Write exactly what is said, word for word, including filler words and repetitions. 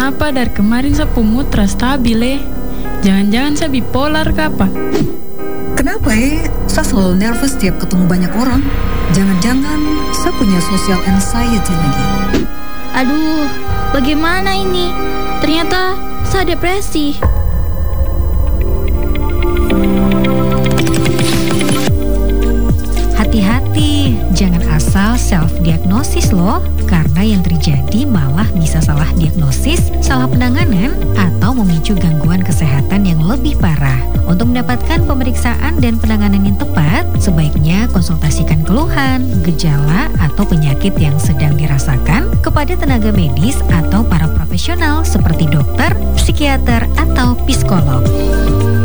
Kenapa dari kemarin saya mutra stabil eh? Jangan-jangan saya bipolar kah apa? Kenapa eh? Saya selalu nervous setiap ketemu banyak orang. Jangan-jangan saya punya social anxiety lagi. Aduh, bagaimana ini? Ternyata saya depresi. Hati-hati, jangan asal self-diagnosis loh, karena yang terjadi malah bisa salah diagnosis, salah penanganan, atau memicu gangguan kesehatan yang lebih parah. Untuk mendapatkan pemeriksaan dan penanganan yang tepat, sebaiknya konsultasikan keluhan, gejala, atau penyakit yang sedang dirasakan kepada tenaga medis atau para profesional seperti dokter, psikiater, atau psikolog.